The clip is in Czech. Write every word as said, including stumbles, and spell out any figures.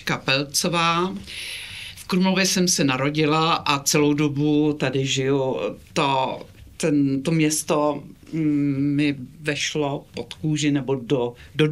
Eliška Pelcová. V Krumlově jsem se narodila a celou dobu tady žiju. To, ten, to město mi vešlo pod kůži nebo do, do